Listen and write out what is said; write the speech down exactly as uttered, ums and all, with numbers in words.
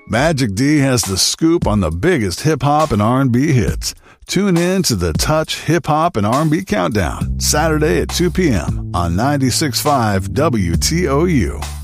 Magic D has the scoop on the biggest hip-hop and R and B hits. Tune in to the Touch Hip Hop and R and B Countdown, Saturday at two p.m. on ninety-six point five W T O U.